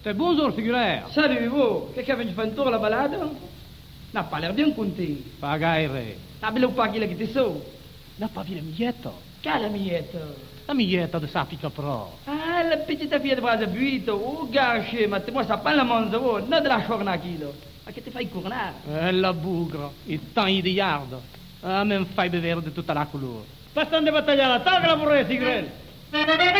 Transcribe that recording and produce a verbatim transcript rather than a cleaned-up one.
C'est bonjour, figuraire. Salut, vous. Qu'est-ce que tu fais un tour à la balade? N'a pas l'air bien content. Pas gaire. N'a pas qu'il a quitté ça. N'a pas vu la miette. Quelle miette? La miette de sa pique pro. Ah, la petite fille de bras de buito. Oh, gâché, mais moi, ça pas la manzo. Non de la chorna kilo. Ma che ti fai cournare? Eh, la bougre. Il temps di yard. Ah, même fai bevere de tutta la couleur. Bastante battaglia, taglia la vorrei, Sigrel.